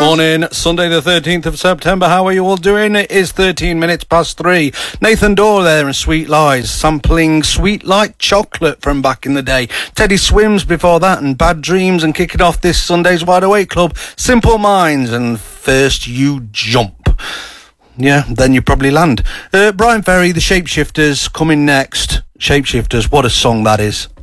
Morning, Sunday the 13th of September. How are you all doing? It is 13 minutes past 3. Nathan Dorr there and Sweet Lies, sampling Sweet Like Chocolate from back in the day. Teddy Swims before that and Bad Dreams, and kicking off this Sunday's Wide Awake Club, Simple Minds and First You Jump. Yeah, then you probably land. Brian Ferry, The Shapeshifters, coming next. Shapeshifters, what a song that is.